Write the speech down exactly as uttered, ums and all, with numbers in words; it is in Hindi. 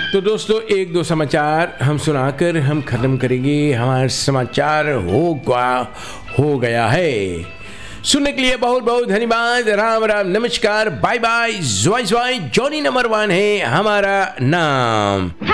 तो दोस्तों एक दो समाचार हम सुनाकर हम खत्म करेंगे। हमारा समाचार हो गया हो गया है। सुनने के लिए बहुत बहुत धन्यवाद। राम राम, नमस्कार, bye bye, ज्वाई ज्वाई। Johnny number one है हमारा नाम।